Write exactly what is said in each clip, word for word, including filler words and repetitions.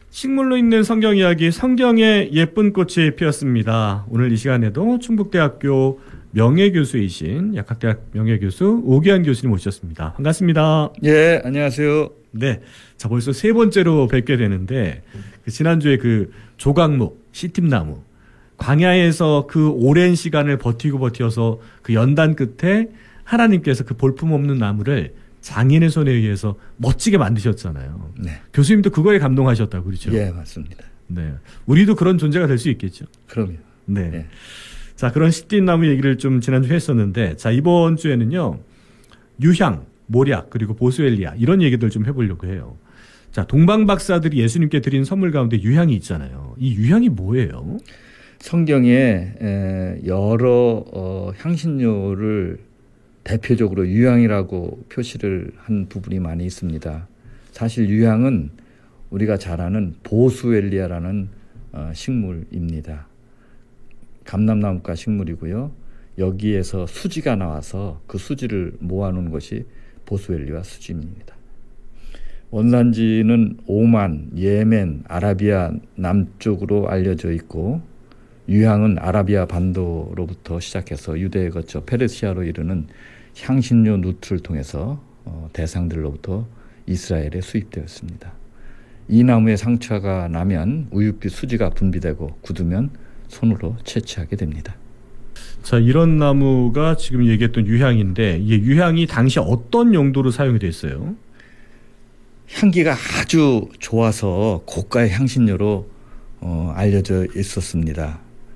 식물로 있는 성경 이야기, 성경의 예쁜 꽃이 피었습니다. 오늘 이 시간에도 충북대학교 명예교수이신 약학대학 명예교수 오기환 교수님 모셨습니다. 반갑습니다. 예, 안녕하세요. 네, 자 벌써 세 번째로 뵙게 되는데 그 지난주에 그 조각목, 시팀나무, 광야에서 그 오랜 시간을 버티고 버텨서 그 연단 끝에 하나님께서 그 볼품없는 나무를 장인의 손에 의해서 멋지게 만드셨잖아요. 네. 교수님도 그거에 감동하셨다고 그렇죠? 예, 맞습니다. 네, 우리도 그런 존재가 될 수 있겠죠. 그럼요. 네. 예. 자, 그런 시띠나무 얘기를 좀 지난주에 했었는데, 자, 이번 주에는요, 유향, 모략, 그리고 보스웰리아, 이런 얘기들 좀 해보려고 해요. 자, 동방 박사들이 예수님께 드린 선물 가운데 유향이 있잖아요. 이 유향이 뭐예요? 성경에 여러 어, 향신료를 대표적으로 유향이라고 표시를 한 부분이 많이 있습니다. 사실 유향은 우리가 잘 아는 보스웰리아라는 어, 식물입니다. 감람나무과 식물이고요. 여기에서 수지가 나와서 그 수지를 모아놓은 것이 보스웰리아 수지입니다. 원산지는 오만, 예멘, 아라비아 남쪽으로 알려져 있고 유향은 아라비아 반도로부터 시작해서 유대에 거쳐 페르시아로 이르는 향신료 루트를 통해서 어, 대상들로부터 이스라엘에 수입되었습니다. 이 나무에 상처가 나면 우윳빛 수지가 분비되고 굳으면 손으로 채취하게 됩니다. 자, 이런 나무가 지금 얘기했던 유향인데 이 유향이 당시 어떤 용도로 사용이 됐어요? 향기가 아주 좋아서 고가의 향신료로 어, 알려져 있었습니다.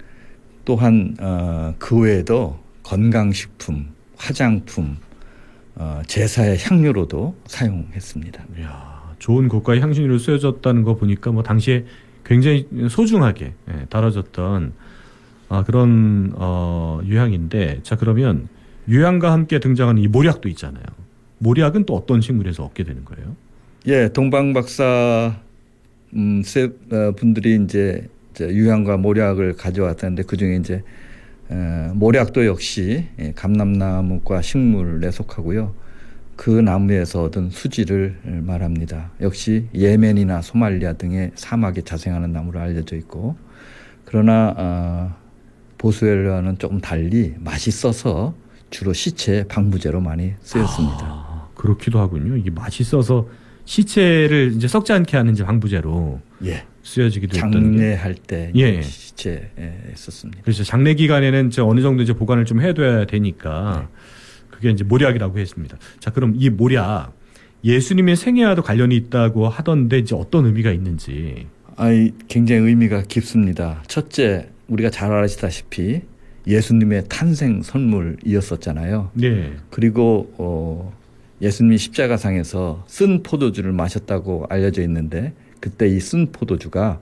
또한 어, 그 외에도 건강식품, 화장품, 어, 제사의 향료로도 사용했습니다. 이야, 좋은 고가의 향신료로 쓰여졌다는 거 보니까 뭐 당시에 굉장히 소중하게 예, 다뤄졌던 아, 그런 어, 유향인데, 자 그러면 유향과 함께 등장하는 이 모략도 있잖아요. 모략은 또 어떤 식물에서 얻게 되는 거예요? 예, 동방 박사 음, 세, 어, 분들이 이제 유향과 모략을 가져왔다는데 그 중에 이제 에, 모략도 역시 예, 감람나무과 식물에 속하고요. 그 나무에서 얻은 수지를 말합니다. 역시 예멘이나 소말리아 등의 사막에 자생하는 나무로 알려져 있고, 그러나 어, 보스웰리아는 조금 달리 맛이 써서 주로 시체 방부제로 많이 쓰였습니다. 아, 그렇기도 하군요. 이게 맛이 써서 시체를 이제 썩지 않게 하는 이제 방부제로 예. 쓰여지기도 했던 장례할 때 예. 시체에 썼습니다. 그래서 장례 기간에는 이제 어느 정도 이제 보관을 좀 해둬야 되니까 네. 그게 이제 모략이라고 했습니다. 자, 그럼 이 모략 예수님의 생애와도 관련이 있다고 하던데 이제 어떤 의미가 있는지? 아, 굉장히 의미가 깊습니다. 첫째, 우리가 잘 아시다시피 예수님의 탄생 선물이었었잖아요. 네. 그리고 어, 예수님이 십자가상에서 쓴 포도주를 마셨다고 알려져 있는데 그때 이 쓴 포도주가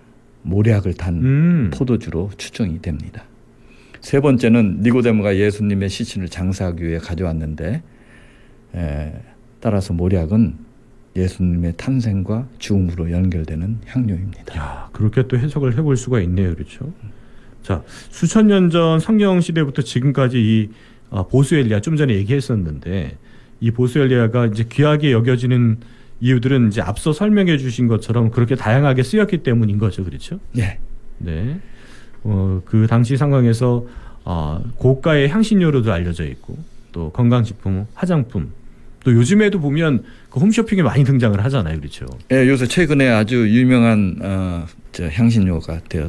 모략을 탄 음. 포도주로 추정이 됩니다. 세 번째는 니고데모가 예수님의 시신을 장사하기 위해 가져왔는데 에, 따라서 모략은 예수님의 탄생과 죽음으로 연결되는 향료입니다. 야, 그렇게 또 해석을 해볼 수가 있네요. 그렇죠? 자, 수천 년 전 성경 시대부터 지금까지 이 보스웰리아 좀 전에 얘기했었는데 이 보스웰리아가 이제 귀하게 여겨지는 이유들은 이제 앞서 설명해 주신 것처럼 그렇게 다양하게 쓰였기 때문인 거죠. 그렇죠? 네. 네. 어, 그 당시 상황에서 어, 고가의 향신료로도 알려져 있고 또 건강식품, 화장품, 또 요즘에도 보면 그 홈쇼핑에 많이 등장을 하잖아요. 그렇죠? 네, 요새 최근에 아주 유명한 어, 저 향신료가 되어